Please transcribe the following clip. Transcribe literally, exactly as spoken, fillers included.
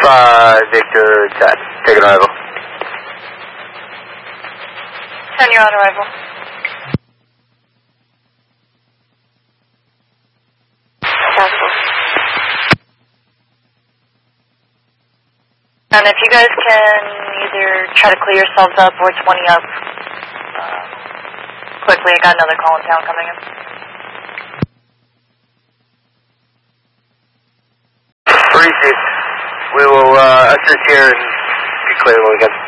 five, Victor, ten. Take an arrival. ten, you're on arrival. And if you guys can either try to clear yourselves up or twenty up uh, quickly, I got another call in town coming in. Appreciate. We will uh, assist here and be clear when we get.